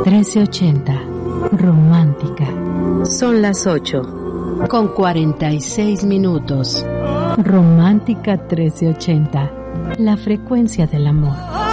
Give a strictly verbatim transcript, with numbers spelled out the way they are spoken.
trece ochenta, romántica. Son las ocho, con cuarenta y seis minutos. Romántica trece ochenta, la frecuencia del amor.